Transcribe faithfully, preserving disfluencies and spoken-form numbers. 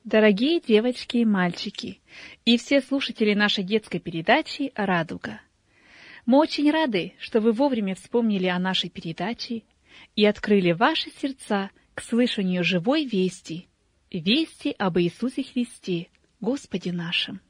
Дорогие девочки и мальчики, и все слушатели нашей детской передачи «Радуга». Мы очень рады, что вы вовремя вспомнили о нашей передаче и открыли ваши сердца к слышанию живой вести, вести об Иисусе Христе, Господе нашем.